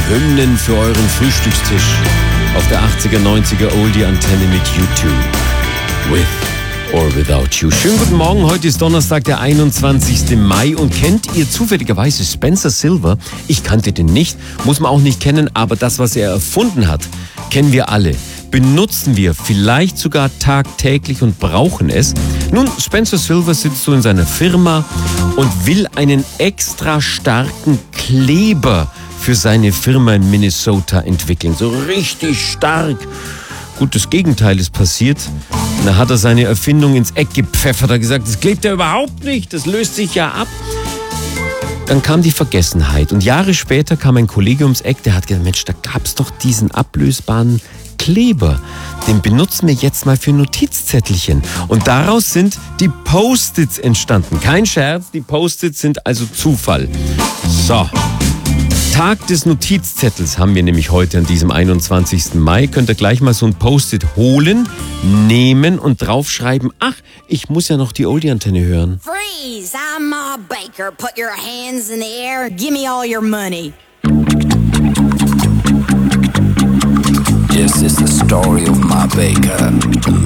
Hymnen für euren Frühstückstisch auf der 80er, 90er Oldie-Antenne mit U2. With or Without You. Schönen guten Morgen, heute ist Donnerstag, der 21. Mai und kennt ihr zufälligerweise Spencer Silver? Ich kannte den nicht, muss man auch nicht kennen, aber das, was er erfunden hat, kennen wir alle. Benutzen wir vielleicht sogar tagtäglich und brauchen es. Nun, Spencer Silver sitzt so in seiner Firma und will einen extra starken Kleber für seine Firma in Minnesota entwickeln. So richtig stark. Gut, das Gegenteil ist passiert. Da hat er seine Erfindung ins Eck gepfeffert. Er hat gesagt, das klebt ja überhaupt nicht, das löst sich ja ab. Dann kam die Vergessenheit und Jahre später kam ein Kollege ums Eck, der hat gesagt, Mensch, da gab's doch diesen ablösbaren Kleber. Den benutzen wir jetzt mal für Notizzettelchen. Und daraus sind die Post-its entstanden. Kein Scherz, die Post-its sind also Zufall. So. Tag des Notizzettels haben wir nämlich heute an diesem 21. Mai. Könnt ihr gleich mal so ein Post-it holen, nehmen und draufschreiben, ach, ich muss ja noch die Oldie-Antenne hören. Freeze! I'm Ma Baker. Put your hands in the air. Give me all your money. This is the story of Ma Baker.